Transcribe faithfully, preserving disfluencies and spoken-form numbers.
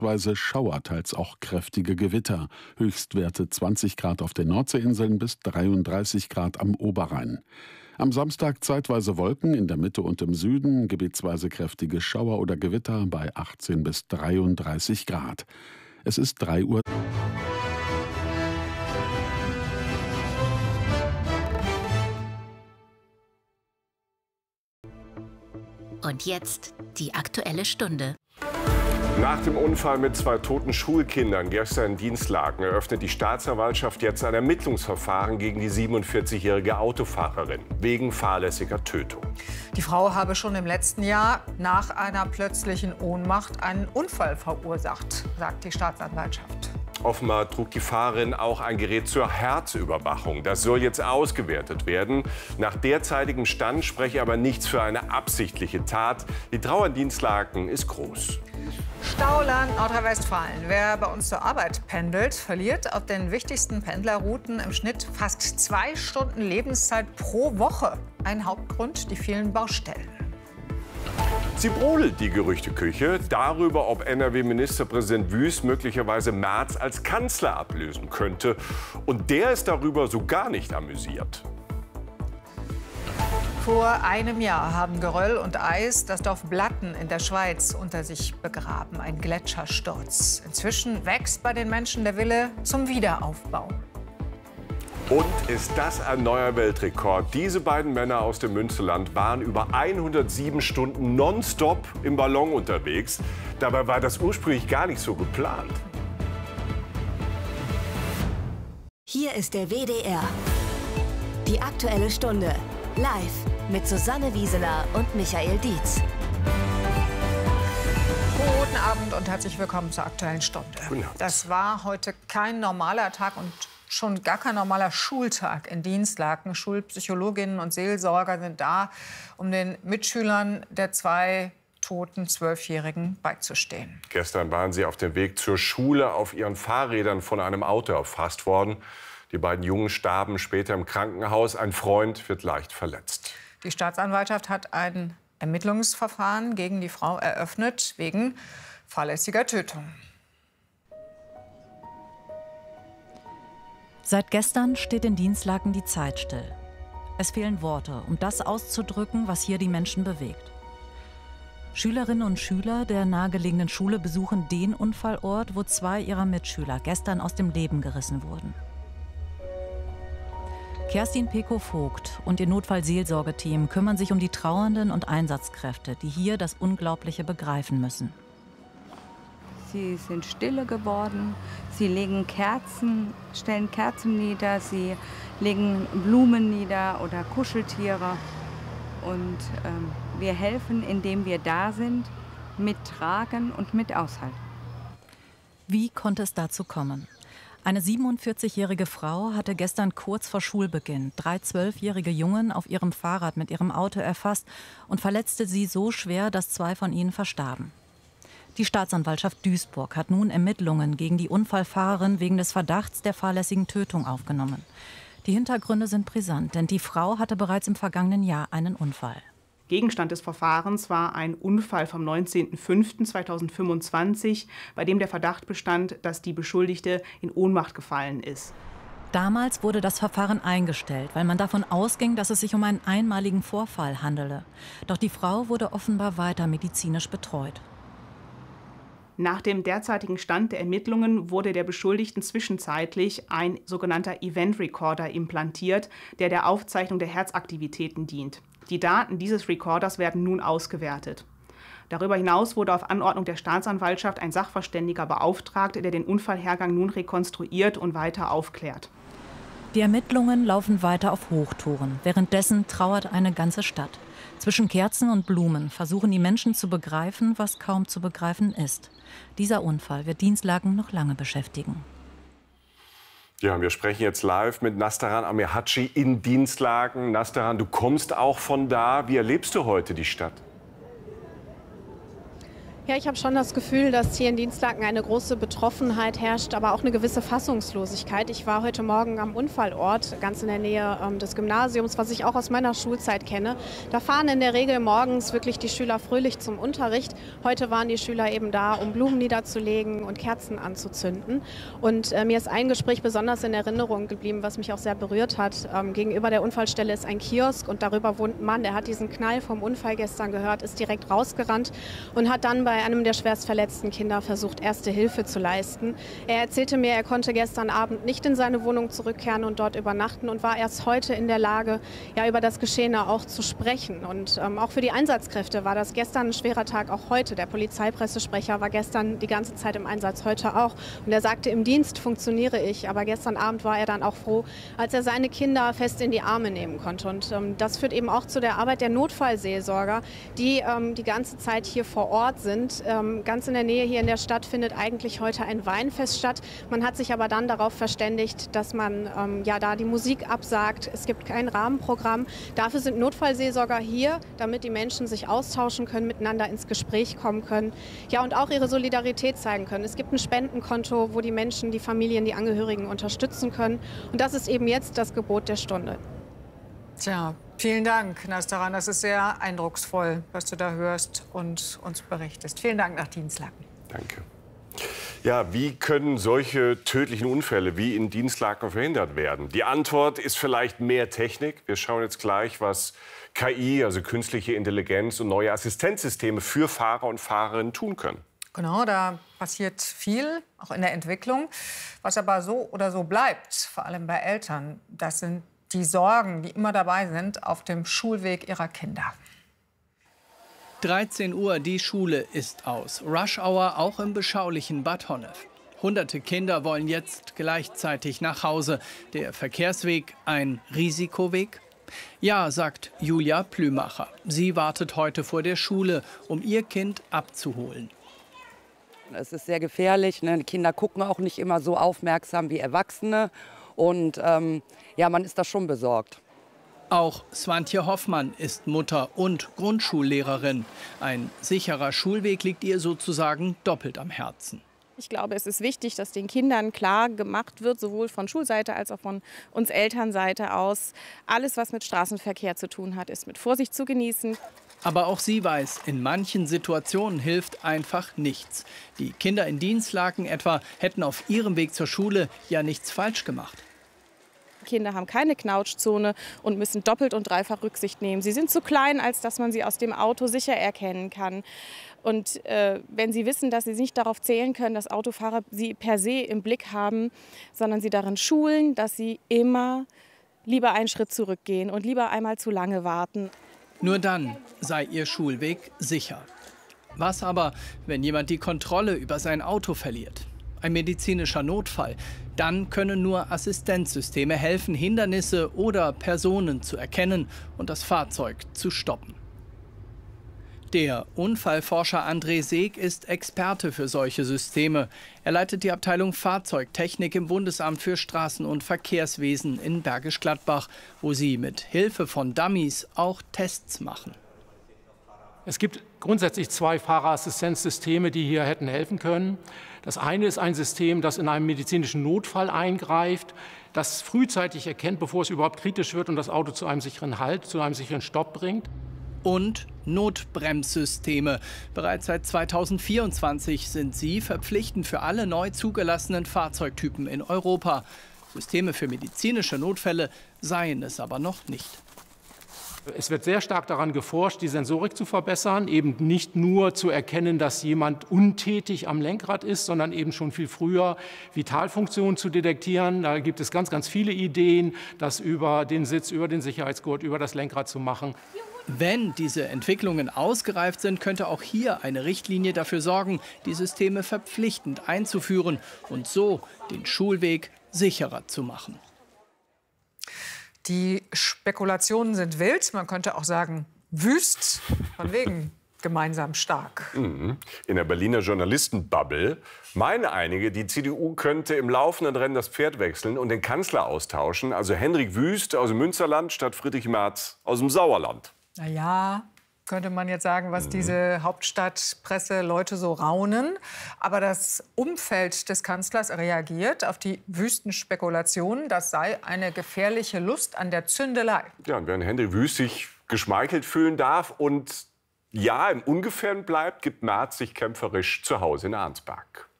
Weise Schauer, teils auch kräftige Gewitter. Höchstwerte zwanzig Grad auf den Nordseeinseln bis dreiunddreißig Grad am Oberrhein. Am Samstag zeitweise Wolken in der Mitte und im Süden, gebietsweise kräftige Schauer oder Gewitter bei achtzehn bis dreiunddreißig Grad. Es ist drei Uhr. Und jetzt die Aktuelle Stunde. Nach dem Unfall mit zwei toten Schulkindern gestern in Dinslaken eröffnet die Staatsanwaltschaft jetzt ein Ermittlungsverfahren gegen die siebenundvierzigjährige Autofahrerin wegen fahrlässiger Tötung. Die Frau habe schon im letzten Jahr nach einer plötzlichen Ohnmacht einen Unfall verursacht, sagt die Staatsanwaltschaft. Offenbar trug die Fahrerin auch ein Gerät zur Herzüberwachung. Das soll jetzt ausgewertet werden. Nach derzeitigem Stand spreche aber nichts für eine absichtliche Tat. Die Trauer in Dinslaken ist groß. Stauland, Nordrhein-Westfalen. Wer bei uns zur Arbeit pendelt, verliert auf den wichtigsten Pendlerrouten im Schnitt fast zwei Stunden Lebenszeit pro Woche. Ein Hauptgrund, die vielen Baustellen. Sie brodelt, die Gerüchteküche, darüber, ob N R W-Ministerpräsident Wüst möglicherweise Merz als Kanzler ablösen könnte. Und der ist darüber so gar nicht amüsiert. Vor einem Jahr haben Geröll und Eis das Dorf Blatten in der Schweiz unter sich begraben. Ein Gletschersturz. Inzwischen wächst bei den Menschen der Wille zum Wiederaufbau. Und ist das ein neuer Weltrekord? Diese beiden Männer aus dem Münsterland waren über hundertsieben Stunden nonstop im Ballon unterwegs. Dabei war das ursprünglich gar nicht so geplant. Hier ist der W D R. Die Aktuelle Stunde. Live mit Susanne Wieseler und Michael Dietz. Guten Abend und herzlich willkommen zur Aktuellen Stunde. Guten Abend. Das war heute kein normaler Tag und schon gar kein normaler Schultag in Dinslaken. Schulpsychologinnen und Seelsorger sind da, um den Mitschülern der zwei toten Zwölfjährigen beizustehen. Gestern waren sie auf dem Weg zur Schule auf ihren Fahrrädern von einem Auto erfasst worden. Die beiden Jungen starben später im Krankenhaus. Ein Freund wird leicht verletzt. Die Staatsanwaltschaft hat ein Ermittlungsverfahren gegen die Frau eröffnet wegen fahrlässiger Tötung. Seit gestern steht in Dinslaken die Zeit still. Es fehlen Worte, um das auszudrücken, was hier die Menschen bewegt. Schülerinnen und Schüler der nahegelegenen Schule besuchen den Unfallort, wo zwei ihrer Mitschüler gestern aus dem Leben gerissen wurden. Kerstin Pekow-Vogt und ihr Notfallseelsorgeteam kümmern sich um die Trauernden und Einsatzkräfte, die hier das Unglaubliche begreifen müssen. Sie sind stille geworden, sie legen Kerzen, stellen Kerzen nieder, sie legen Blumen nieder oder Kuscheltiere. Und ähm, wir helfen, indem wir da sind, mittragen und mit aushalten. Wie konnte es dazu kommen? Eine siebenundvierzigjährige Frau hatte gestern kurz vor Schulbeginn drei zwölfjährige Jungen auf ihrem Fahrrad mit ihrem Auto erfasst und verletzte sie so schwer, dass zwei von ihnen verstarben. Die Staatsanwaltschaft Duisburg hat nun Ermittlungen gegen die Unfallfahrerin wegen des Verdachts der fahrlässigen Tötung aufgenommen. Die Hintergründe sind brisant, denn die Frau hatte bereits im vergangenen Jahr einen Unfall. Gegenstand des Verfahrens war ein Unfall vom neunzehnten fünften zweitausendfünfundzwanzig, bei dem der Verdacht bestand, dass die Beschuldigte in Ohnmacht gefallen ist. Damals wurde das Verfahren eingestellt, weil man davon ausging, dass es sich um einen einmaligen Vorfall handele. Doch die Frau wurde offenbar weiter medizinisch betreut. Nach dem derzeitigen Stand der Ermittlungen wurde der Beschuldigten zwischenzeitlich ein sogenannter Event Recorder implantiert, der der Aufzeichnung der Herzaktivitäten dient. Die Daten dieses Recorders werden nun ausgewertet. Darüber hinaus wurde auf Anordnung der Staatsanwaltschaft ein Sachverständiger beauftragt, der den Unfallhergang nun rekonstruiert und weiter aufklärt. Die Ermittlungen laufen weiter auf Hochtouren. Währenddessen trauert eine ganze Stadt. Zwischen Kerzen und Blumen versuchen die Menschen zu begreifen, was kaum zu begreifen ist. Dieser Unfall wird Dinslaken noch lange beschäftigen. Ja, wir sprechen jetzt live mit Nastaran Amirhaci in Dinslaken. Nastaran, du kommst auch von da. Wie erlebst du heute die Stadt? Ja, ich habe schon das Gefühl, dass hier in Dinslaken eine große Betroffenheit herrscht, aber auch eine gewisse Fassungslosigkeit. Ich war heute Morgen am Unfallort, ganz in der Nähe ähm, des Gymnasiums, was ich auch aus meiner Schulzeit kenne. Da fahren in der Regel morgens wirklich die Schüler fröhlich zum Unterricht. Heute waren die Schüler eben da, um Blumen niederzulegen und Kerzen anzuzünden. Und äh, mir ist ein Gespräch besonders in Erinnerung geblieben, was mich auch sehr berührt hat. Ähm, gegenüber der Unfallstelle ist ein Kiosk und darüber wohnt ein Mann, der hat diesen Knall vom Unfall gestern gehört, ist direkt rausgerannt und hat dann bei einem der schwerst verletzten Kinder versucht, erste Hilfe zu leisten. Er erzählte mir, er konnte gestern Abend nicht in seine Wohnung zurückkehren und dort übernachten und war erst heute in der Lage, ja, über das Geschehene auch zu sprechen. Und ähm, auch für die Einsatzkräfte war das gestern ein schwerer Tag, auch heute. Der Polizeipressesprecher war gestern die ganze Zeit im Einsatz, heute auch. Und er sagte, im Dienst funktioniere ich. Aber gestern Abend war er dann auch froh, als er seine Kinder fest in die Arme nehmen konnte. Und ähm, das führt eben auch zu der Arbeit der Notfallseelsorger, die ähm, die ganze Zeit hier vor Ort sind. Ähm, ganz in der Nähe hier in der Stadt findet eigentlich heute ein Weinfest statt. Man hat sich aber dann darauf verständigt, dass man ähm, ja da die Musik absagt. Es gibt kein Rahmenprogramm. Dafür sind Notfallseelsorger hier, damit die Menschen sich austauschen können, miteinander ins Gespräch kommen können. Ja, und auch ihre Solidarität zeigen können. Es gibt ein Spendenkonto, wo die Menschen, die Familien, die Angehörigen unterstützen können. Und das ist eben jetzt das Gebot der Stunde. Tja, vielen Dank, Nastaran. Das ist sehr eindrucksvoll, was du da hörst und uns berichtest. Vielen Dank nach Dinslaken. Danke. Ja, wie können solche tödlichen Unfälle wie in Dinslaken verhindert werden? Die Antwort ist vielleicht mehr Technik. Wir schauen jetzt gleich, was K I, also künstliche Intelligenz und neue Assistenzsysteme für Fahrer und Fahrerinnen tun können. Genau, da passiert viel, auch in der Entwicklung. Was aber so oder so bleibt, vor allem bei Eltern, das sind die Sorgen, die immer dabei sind auf dem Schulweg ihrer Kinder. dreizehn Uhr, die Schule ist aus. Rush Hour auch im beschaulichen Bad Honnef. Hunderte Kinder wollen jetzt gleichzeitig nach Hause. Der Verkehrsweg ein Risikoweg? Ja, sagt Julia Plümacher. Sie wartet heute vor der Schule, um ihr Kind abzuholen. Es ist sehr gefährlich. Ne? Die Kinder gucken auch nicht immer so aufmerksam wie Erwachsene. Und ähm, ja, man ist da schon besorgt. Auch Swantje Hoffmann ist Mutter und Grundschullehrerin. Ein sicherer Schulweg liegt ihr sozusagen doppelt am Herzen. Ich glaube, es ist wichtig, dass den Kindern klar gemacht wird, sowohl von Schulseite als auch von uns Elternseite aus, alles, was mit Straßenverkehr zu tun hat, ist mit Vorsicht zu genießen. Aber auch sie weiß, in manchen Situationen hilft einfach nichts. Die Kinder in Dinslaken etwa hätten auf ihrem Weg zur Schule ja nichts falsch gemacht. Kinder haben keine Knautschzone und müssen doppelt und dreifach Rücksicht nehmen. Sie sind zu klein, als dass man sie aus dem Auto sicher erkennen kann. Und äh, wenn sie wissen, dass sie nicht darauf zählen können, dass Autofahrer sie per se im Blick haben, sondern sie darin schulen, dass sie immer lieber einen Schritt zurückgehen und lieber einmal zu lange warten. Nur dann sei ihr Schulweg sicher. Was aber, wenn jemand die Kontrolle über sein Auto verliert? Ein medizinischer Notfall. Dann können nur Assistenzsysteme helfen, Hindernisse oder Personen zu erkennen und das Fahrzeug zu stoppen. Der Unfallforscher André Seeg ist Experte für solche Systeme. Er leitet die Abteilung Fahrzeugtechnik im Bundesamt für Straßen- und Verkehrswesen in Bergisch Gladbach, wo sie mit Hilfe von Dummies auch Tests machen. Es gibt grundsätzlich zwei Fahrerassistenzsysteme, die hier hätten helfen können. Das eine ist ein System, das in einem medizinischen Notfall eingreift, das frühzeitig erkennt, bevor es überhaupt kritisch wird und das Auto zu einem sicheren Halt, zu einem sicheren Stopp bringt. Und Notbremssysteme. Bereits seit zweitausendvierundzwanzig sind sie verpflichtend für alle neu zugelassenen Fahrzeugtypen in Europa. Systeme für medizinische Notfälle seien es aber noch nicht. Es wird sehr stark daran geforscht, die Sensorik zu verbessern, eben nicht nur zu erkennen, dass jemand untätig am Lenkrad ist, sondern eben schon viel früher Vitalfunktionen zu detektieren. Da gibt es ganz, ganz viele Ideen, das über den Sitz, über den Sicherheitsgurt, über das Lenkrad zu machen. Wenn diese Entwicklungen ausgereift sind, könnte auch hier eine Richtlinie dafür sorgen, die Systeme verpflichtend einzuführen und so den Schulweg sicherer zu machen. Die Spekulationen sind wild, man könnte auch sagen wüst, von wegen gemeinsam stark. In der Berliner Journalistenbubble meinen einige, die C D U könnte im laufenden Rennen das Pferd wechseln und den Kanzler austauschen. Also Hendrik Wüst aus dem Münsterland statt Friedrich Merz aus dem Sauerland. Na ja, könnte man jetzt sagen, was diese Hauptstadtpresse Leute so raunen. Aber das Umfeld des Kanzlers reagiert auf die wüsten Spekulationen, das sei eine gefährliche Lust an der Zündelei. Ja, und während Henry Wüst sich geschmeichelt fühlen darf und ja im Ungefähren bleibt, gibt Merz sich kämpferisch zu Hause in Arnsberg.